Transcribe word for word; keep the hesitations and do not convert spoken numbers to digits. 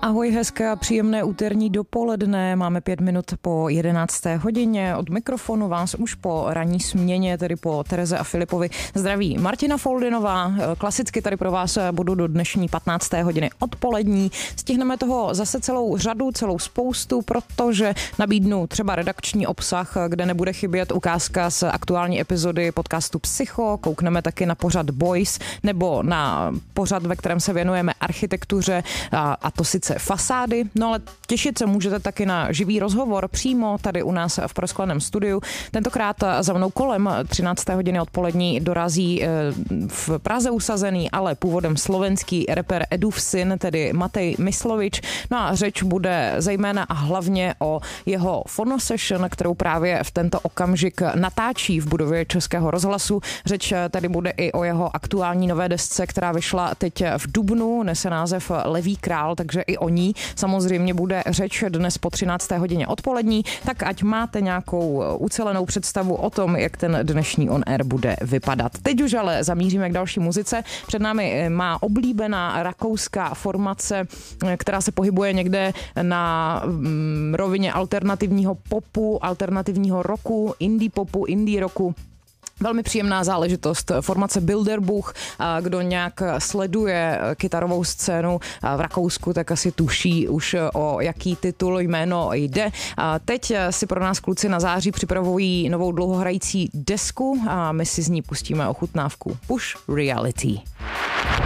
Ahoj, hezké a příjemné úterní dopoledne. Máme pět minut po jedenácté hodině. Od mikrofonu vás už po ranní směně, tedy po Tereze a Filipovi, zdraví Martina Foldinová. Klasicky tady pro vás budu do dnešní patnácté hodiny odpolední. Stihneme toho zase celou řadu, celou spoustu, protože nabídnu třeba redakční obsah, kde nebude chybět ukázka z aktuální epizody podcastu Psycho. Koukneme taky na pořad Boys nebo na pořad, ve kterém se věnujeme architektuře, a, a to sice fasády, no ale těšit se můžete taky na živý rozhovor přímo tady u nás v proskleném studiu. Tentokrát za mnou kolem třinácté hodiny odpolední dorazí v Praze usazený, ale původem slovenský rapper Edův syn, tedy Matej Myslovič. No a řeč bude zejména a hlavně o jeho fonosession, kterou právě v tento okamžik natáčí v budově Českého rozhlasu. Řeč tady bude i o jeho aktuální nové desce, která vyšla teď v dubnu, nese název Levý král, takže i o ní samozřejmě bude řeč dnes po třinácté hodině odpolední, tak ať máte nějakou ucelenou představu o tom, jak ten dnešní on air bude vypadat. Teď už ale zamíříme k další muzice. Před námi má oblíbená rakouská formace, která se pohybuje někde na rovině alternativního popu, alternativního rocku, indie popu, indie rocku. Velmi příjemná záležitost. Formace Bilderbuch, kdo nějak sleduje kytarovou scénu v Rakousku, tak asi tuší už, o jaký titul, jméno jde. Teď si pro nás kluci na září připravují novou dlouhohrající desku a my si z ní pustíme ochutnávku Push Reality.